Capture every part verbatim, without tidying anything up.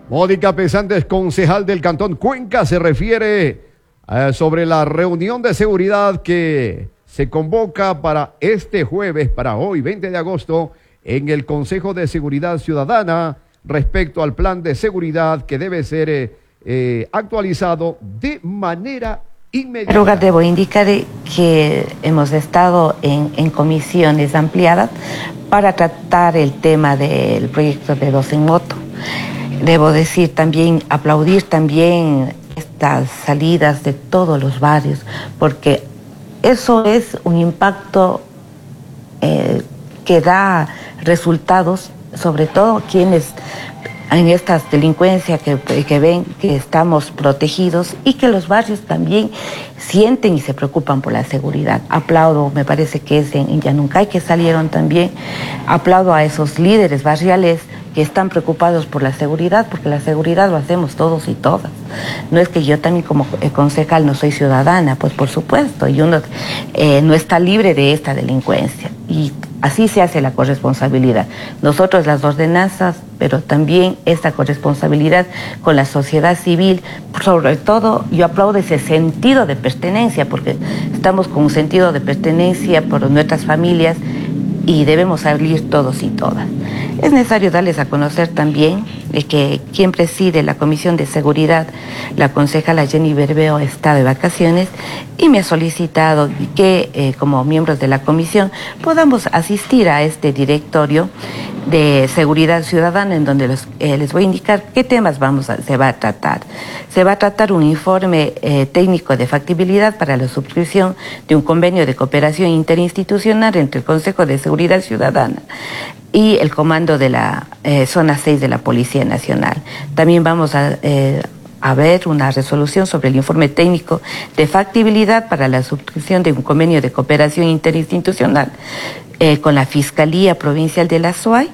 Mónica Pesantes, concejal del Cantón Cuenca, se refiere eh, sobre la reunión de seguridad que se convoca para este jueves, para hoy, veinte de agosto, en el Consejo de Seguridad Ciudadana, respecto al plan de seguridad que debe ser eh, eh, actualizado de manera inmediata. En lugar debo indicar que hemos estado en, en comisiones ampliadas para tratar el tema del proyecto de Dos en Moto. Debo decir también, aplaudir también estas salidas de todos los barrios, porque eso es un impacto eh, que da resultados, sobre todo quienes en estas delincuencias que, que ven que estamos protegidos y que los barrios también sienten y se preocupan por la seguridad. Aplaudo, me parece que es en, en Llanuncay que salieron también, aplaudo a esos líderes barriales que están preocupados por la seguridad, porque la seguridad lo hacemos todos y todas. No es que yo también como concejal no soy ciudadana, pues por supuesto, y uno eh, no está libre de esta delincuencia. Y así se hace la corresponsabilidad. Nosotros las ordenanzas, pero también esta corresponsabilidad con la sociedad civil. Sobre todo, yo aplaudo ese sentido de pertenencia, porque estamos con un sentido de pertenencia por nuestras familias y debemos salir todos y todas. Es necesario darles a conocer también que quien preside la Comisión de Seguridad, la concejala Jenny Berbeo, está de vacaciones y me ha solicitado que eh, como miembros de la comisión podamos asistir a este directorio de seguridad ciudadana, en donde los, eh, les voy a indicar qué temas vamos a, se va a tratar. Se va a tratar un informe eh, técnico de factibilidad para la suscripción de un convenio de cooperación interinstitucional entre el Consejo de Seguridad Ciudadana y el comando de la eh, zona seis de la Policía Nacional. También vamos a, eh, a ver una resolución sobre el informe técnico de factibilidad para la suscripción de un convenio de cooperación interinstitucional eh, con la Fiscalía Provincial de la S U A Y.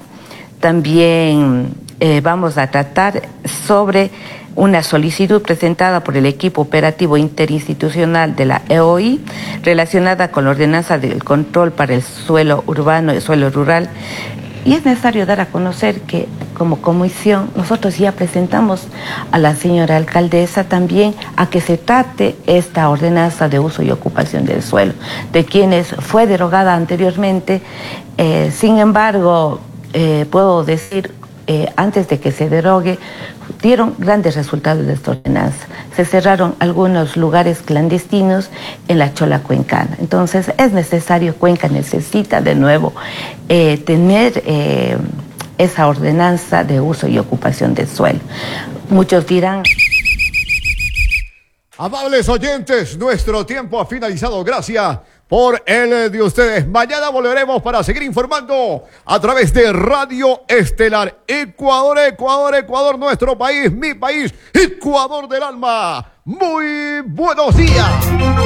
También eh, vamos a tratar sobre una solicitud presentada por el equipo operativo interinstitucional de la E O I relacionada con la ordenanza del control para el suelo urbano y el suelo rural. Y es necesario dar a conocer que como comisión nosotros ya presentamos a la señora alcaldesa también a que se trate esta ordenanza de uso y ocupación del suelo, de quienes fue derogada anteriormente. Eh, sin embargo, eh, puedo decir, eh, antes de que se derogue, dieron grandes resultados de esta ordenanza. Se cerraron algunos lugares clandestinos en la Chola Cuencana. Entonces es necesario, Cuenca necesita de nuevo eh, tener eh, esa ordenanza de uso y ocupación del suelo. Muchos dirán... Amables oyentes, nuestro tiempo ha finalizado. Gracias por el de ustedes. Mañana volveremos para seguir informando a través de Radio Estelar. Ecuador, Ecuador, Ecuador, nuestro país, mi país, Ecuador del alma. Muy buenos días.